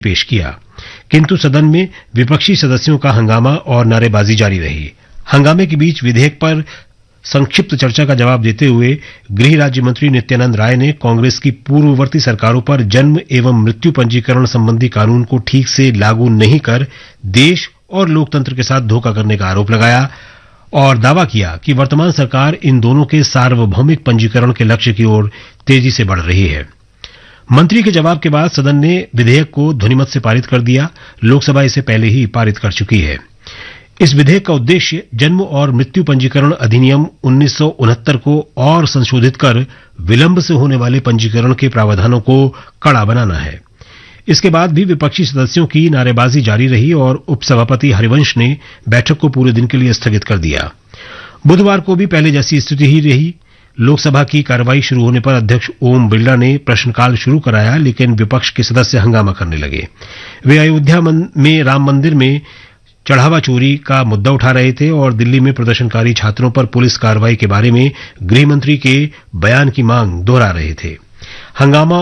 पेश किया, किंतु सदन में विपक्षी सदस्यों का हंगामा और नारेबाजी जारी रही। हंगामे के बीच विधेयक पर संक्षिप्त चर्चा का जवाब देते हुए गृह राज्य मंत्री नित्यानंद राय ने कांग्रेस की पूर्ववर्ती सरकारों पर जन्म एवं मृत्यु पंजीकरण संबंधी कानून को ठीक से लागू नहीं कर देश और लोकतंत्र के साथ धोखा करने का आरोप लगाया और दावा किया कि वर्तमान सरकार इन दोनों के सार्वभौमिक पंजीकरण के लक्ष्य की ओर तेजी से बढ़ रही है। मंत्री के जवाब के बाद सदन ने विधेयक को ध्वनिमत से पारित कर दिया। लोकसभा इसे पहले ही पारित कर चुकी है। इस विधेयक का उद्देश्य जन्म और मृत्यु पंजीकरण अधिनियम 1969 को और संशोधित कर विलंब से होने वाले पंजीकरण के प्रावधानों को कड़ा बनाना है। इसके बाद भी विपक्षी सदस्यों की नारेबाजी जारी रही और उपसभापति हरिवंश ने बैठक को पूरे दिन के लिए स्थगित कर दिया। बुधवार को भी पहले जैसी स्थिति ही रही। लोकसभा की कार्रवाई शुरू होने पर अध्यक्ष ओम बिरला ने प्रश्नकाल शुरू कराया, लेकिन विपक्ष के सदस्य हंगामा करने लगे। वे अयोध्या में राम मंदिर में चढ़ावा चोरी का मुद्दा उठा रहे थे और दिल्ली में प्रदर्शनकारी छात्रों पर पुलिस कार्रवाई के बारे में गृह मंत्री के बयान की मांग दोहरा रहे थे। हंगामा